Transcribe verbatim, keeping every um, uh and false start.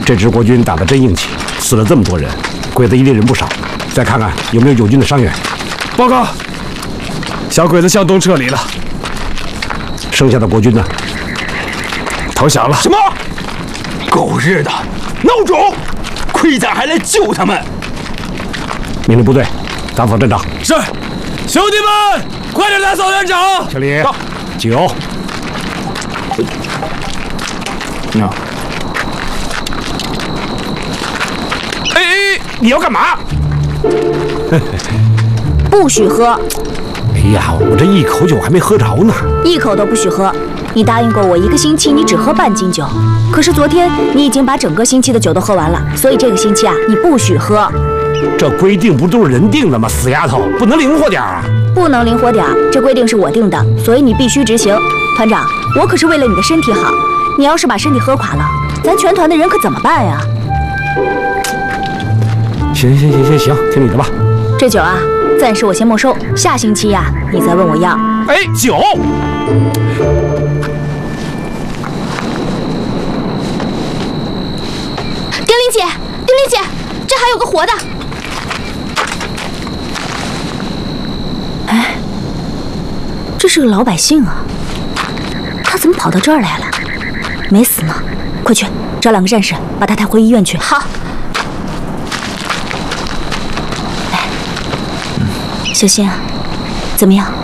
这支国军打得真硬气，死了这么多人，鬼子一定人不少。再看看有没有友军的伤员。 报告，小鬼子向东撤离了。 剩下的国军呢？ 投降了。 什么？狗日的，孬种！亏咱还来救他们。 命令部队打扫阵场。 是，兄弟们，快点打扫阵场。 敬礼。酒。 那。 哎哎，你要干嘛？ 不许喝！ 哎呀，我这一口酒还没喝着呢。 一口都不许喝！你答应过我一个星期你只喝半斤酒，可是昨天你已经把整个星期的酒都喝完了，所以这个星期啊，你不许喝。 这规定不都是人定的吗？死丫头，不能灵活点啊！ 不能灵活点，这规定是我定的，所以你必须执行。团长，我可是为了你的身体好，你要是把身体喝垮了，咱全团的人可怎么办呀？ 行行行行行，听你的吧。 这酒啊，暂时我先没收，下星期呀、啊，你再问我要。 哎，酒！ 丁玲姐，丁玲姐，这还有个活的。 哎，这是个老百姓啊，他怎么跑到这儿来了？没死呢，快去找两个战士，把他抬回医院去。 好。 小仙啊，怎么样？